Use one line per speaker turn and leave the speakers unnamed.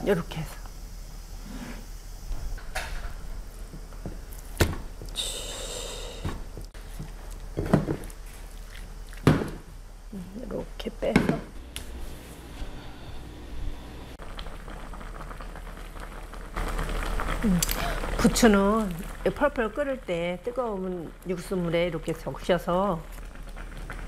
이렇게 해서. 이렇게 빼서. 부추는 펄펄 끓을 때 뜨거운 육수물에 이렇게 적셔서